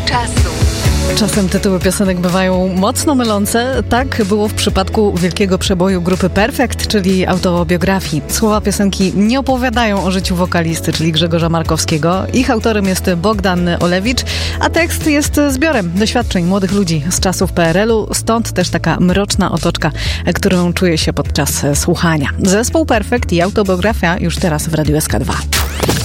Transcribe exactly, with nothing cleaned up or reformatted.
czasu. Czasem tytuły piosenek bywają mocno mylące. Tak było w przypadku wielkiego przeboju grupy Perfekt, czyli autobiografii. Słowa piosenki nie opowiadają o życiu wokalisty, czyli Grzegorza Markowskiego. Ich autorem jest Bogdan Olewicz, a tekst jest zbiorem doświadczeń młodych ludzi z czasów P R L-u. Stąd też taka mroczna otoczka, którą czuje się podczas słuchania. Zespół Perfekt i autobiografia już teraz w Radiu S K dwa.